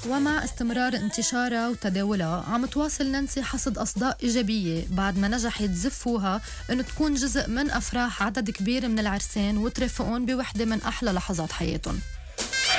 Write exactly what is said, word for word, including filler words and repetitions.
ومع استمرار انتشارها وتداولها عم تواصل نانسي حصد أصداء إيجابية بعد ما نجحت زفوها أنه تكون جزء من أفراح عدد كبير من العرسان وترافقون بوحدة من أحلى لحظات حياتهم.